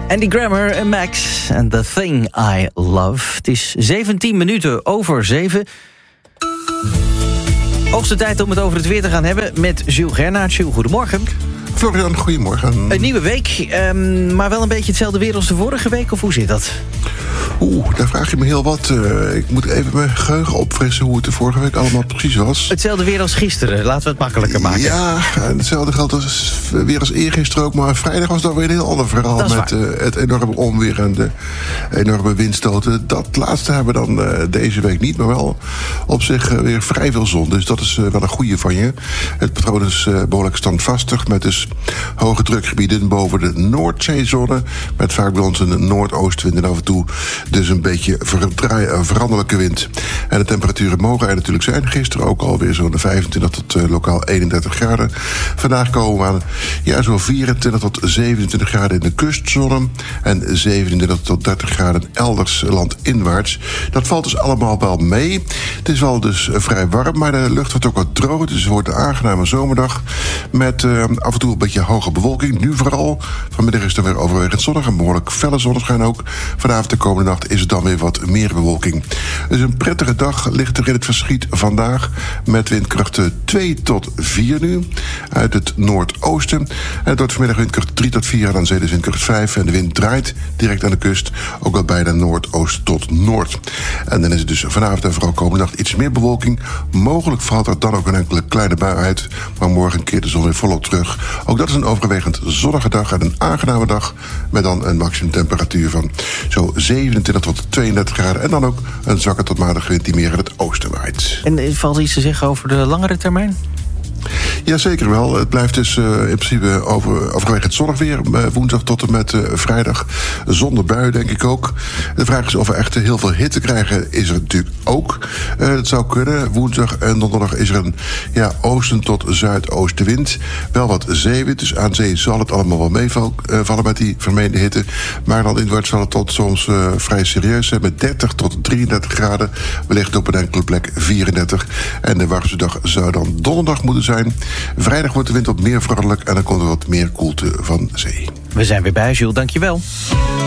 Andy Grammer en Max and The Thing I Love. Het is 17 minuten over 7. Hoogste tijd om het over het weer te gaan hebben met Jules Gernaert. Jules, goedemorgen. Florian, goedemorgen. Een nieuwe week, maar wel een beetje hetzelfde weer als de vorige week, of hoe zit dat? Daar vraag je me heel wat. Ik moet even mijn geheugen opfrissen hoe het de vorige week allemaal precies was. Hetzelfde weer als gisteren, laten we het makkelijker maken. Ja, en hetzelfde geldt als, weer als eergisteren ook. Maar vrijdag was dat weer een heel ander verhaal. Met het enorme onweer en de enorme windstoten. Dat laatste hebben we dan deze week niet. Maar wel op zich weer vrij veel zon. Dus dat is wel een goede van je. Het patroon is behoorlijk standvastig. Met dus hoge drukgebieden boven de Noordzeezone. Met vaak bij ons een noordoostwind en af en toe dus een beetje veranderlijke wind. En de temperaturen mogen er natuurlijk zijn. Gisteren ook alweer zo'n 25 tot lokaal 31 graden. Vandaag komen we aan zo'n 24 tot 27 graden in de kustzone. En 27 tot 30 graden elders landinwaarts. Dat valt dus allemaal wel mee. Het is wel dus vrij warm, maar de lucht wordt ook wat droog. Dus het wordt een aangename zomerdag. Met af en toe een beetje hoge bewolking. Nu vooral. Vanmiddag is het weer overwegend zonnig. En behoorlijk felle zonneschijn ook. Vanavond de komende nacht is het dan weer wat meer bewolking. Dus een prettige dag ligt er in het verschiet vandaag. Met windkrachten 2 tot 4 nu. Uit het noordoosten. En het wordt vanmiddag windkracht 3 tot 4. En aan zee dus windkracht 5. En de wind draait direct aan de kust. Ook al bijna noordoost tot noord. En dan is het dus vanavond en vooral komende nacht iets meer bewolking. Mogelijk valt er dan ook een enkele kleine bui uit. Maar morgen keert de zon weer volop terug. Ook dat is een overwegend zonnige dag en een aangename dag. Met dan een maximumtemperatuur van zo 27 tot 32 graden. En dan ook een zwakke tot matige wind die meer in het oosten waait. En valt iets te zeggen over de langere termijn? Ja, zeker wel. Het blijft dus in principe overwegend zonnig weer. Woensdag tot en met vrijdag. Zonder buien, denk ik ook. De vraag is of we echt heel veel hitte krijgen. Is er natuurlijk ook. Dat zou kunnen. Woensdag en donderdag is er een oosten tot zuidoostenwind. Wel wat zeewind. Dus aan zee zal het allemaal wel meevallen met die vermeende hitte. Maar dan inwaarts zal het tot soms vrij serieus zijn. Met 30 tot 33 graden. Wellicht op een enkele plek 34. En de warmste dag zou dan donderdag moeten zijn. Vrijdag wordt de wind wat meer veranderlijk en dan komt er wat meer koelte van zee. We zijn weer bij, Jules. Dankjewel.